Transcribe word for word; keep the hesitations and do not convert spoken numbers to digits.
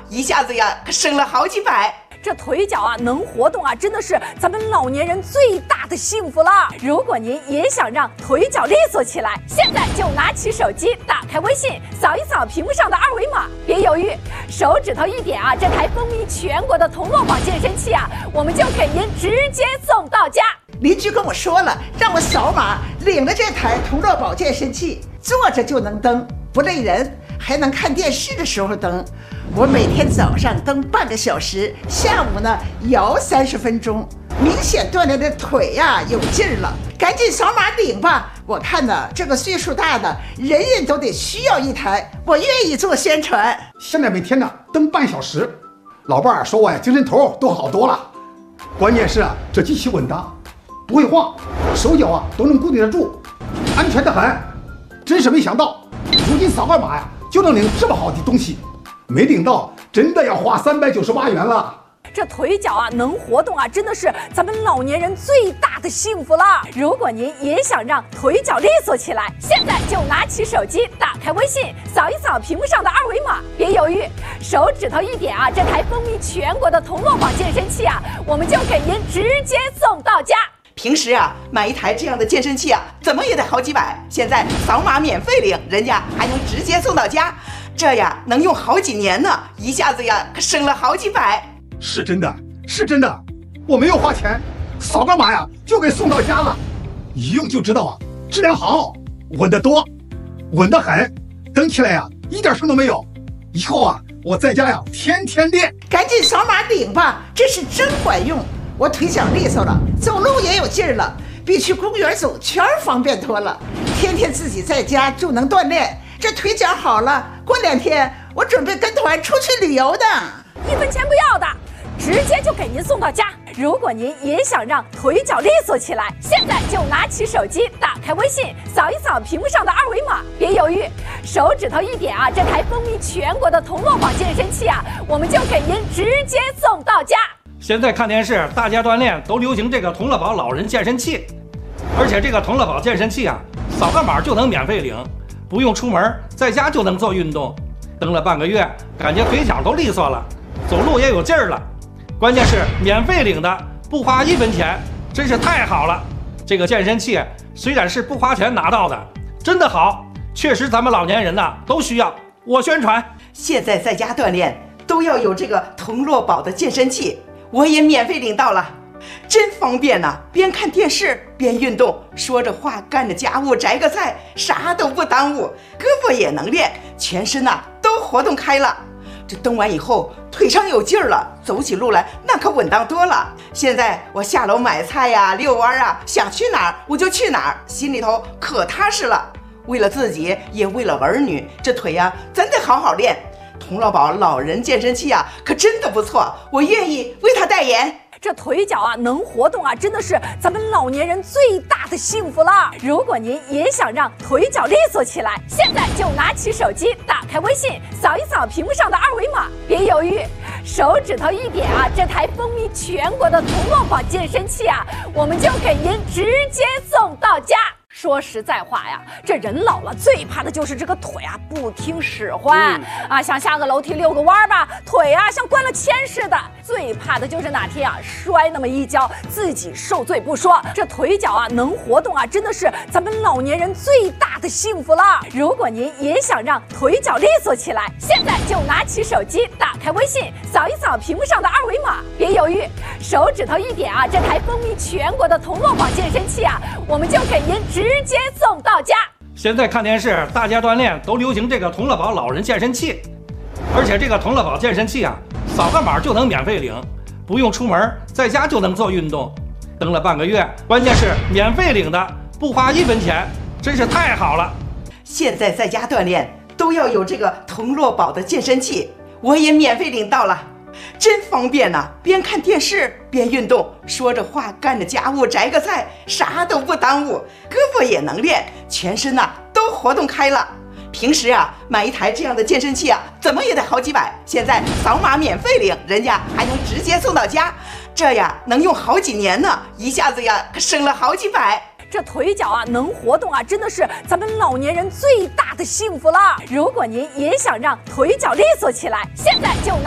一下子呀可省了好几百。 这腿脚啊能活动啊，真的是咱们老年人最大的幸福了。如果您也想让腿脚利索起来，现在就拿起手机，打开微信，扫一扫屏幕上的二维码，别犹豫，手指头一点啊，这台风靡全国的同乐宝健身器啊，我们就给您直接送到家。 邻居跟我说了，让我扫码领了这台同乐宝健身器，坐着就能蹬，不累人，还能看电视的时候蹬。我每天早上蹬半个小时，下午呢摇三十分钟，明显锻炼的腿呀有劲儿了。赶紧扫码领吧！我看呢，这个岁数大的人人都得需要一台，我愿意做宣传。 现在每天呢蹬半小时，老伴儿说我呀精神头都好多了。关键是啊，这机器稳当，不会晃，手脚啊都能固定得住，安全得很。真是没想到，如今扫个码呀就能领这么好的东西。没领到，真的要花三百九十八元了。 这腿脚啊能活动啊，真的是咱们老年人最大的幸福了。如果您也想让腿脚利索起来，现在就拿起手机，打开微信，扫一扫屏幕上的二维码，别犹豫，手指头一点啊，这台风靡全国的同乐宝健身器啊，我们就给您直接送到家。 平时啊，买一台这样的健身器啊，怎么也得好几百。现在扫码免费领，人家还能直接送到家，这呀能用好几年呢，一下子呀可省了好几百。 是真的，是真的，我没有花钱，扫个码呀就给送到家了，一用就知道啊，质量好，稳得多，稳得很，蹬起来呀一点声都没有。以后啊，我在家呀天天练。 赶紧扫码领吧，这是真管用。我腿脚利索了，走路也有劲儿了，比去公园走圈方便多了。天天自己在家就能锻炼，这腿脚好了，过两天我准备跟团出去旅游的。 一分钱不要的，直接就给您送到家。如果您也想让腿脚利索起来，现在就拿起手机，打开微信，扫一扫屏幕上的二维码，别犹豫，手指头一点啊，这台风靡全国的同乐宝健身器啊，我们就给您直接送到家。 现在看电视，大家锻炼都流行这个同乐宝老人健身器，而且这个同乐宝健身器啊，扫个码就能免费领，不用出门，在家就能做运动。蹬了半个月，感觉腿脚都利索了，走路也有劲儿了。关键是免费领的，不花一分钱，真是太好了。这个健身器虽然是不花钱拿到的，真的好，确实咱们老年人呐都需要。我宣传， 现在在家锻炼都要有这个同乐宝的健身器。我也免费领到了，真方便呐、啊！边看电视边运动，说着话干着家务，摘个菜，啥都不耽误，胳膊也能练，全身呐、啊、都活动开了。这蹬完以后，腿上有劲儿了，走起路来那可稳当多了。现在我下楼买菜呀、遛弯啊，想去哪儿我就去哪儿，心里头可踏实了。为了自己，也为了儿女，这腿呀、啊、真得好好练。同乐宝老人健身器啊，可真的不错，我愿意为他代言。 这腿脚啊能活动啊，真的是咱们老年人最大的幸福了。如果您也想让腿脚利索起来，现在就拿起手机，打开微信，扫一扫屏幕上的二维码，别犹豫，手指头一点啊，这台风靡全国的同乐宝健身器啊，我们就给您直接送到家。说实在话呀，这人老了最怕的就是这个腿啊不听使唤、嗯、啊，想下个楼梯遛个弯吧，腿啊像灌了铅似的。最怕的就是哪天啊摔那么一跤，自己受罪不说，这腿脚啊能活动啊，真的是咱们老年人最大的幸福了。如果您也想让腿脚利索起来，现在就拿起手机，打开微信，扫一扫屏幕上的二维码，别犹豫，手指头一点啊，这台风靡全国的同乐宝健身器啊，我们就给您直接送到家。 现在看电视，大家锻炼都流行这个同乐宝老人健身器，而且这个同乐宝健身器啊，扫个码就能免费领，不用出门，在家就能做运动。蹬了半个月，关键是免费领的，不花一分钱，真是太好了。 现在在家锻炼都要有这个同乐宝的健身器，我也免费领到了，真方便呐、啊！边看电视边运动，说着话干着家务，摘个菜，啥都不耽误，胳膊也能练，全身呐、啊、都活动开了。平时啊，买一台这样的健身器啊，怎么也得好几百。现在扫码免费领，人家还能直接送到家，这呀能用好几年呢，一下子呀可省了好几百。 这腿脚啊能活动啊，真的是咱们老年人最大的幸福了。如果您也想让腿脚利索起来，现在就拿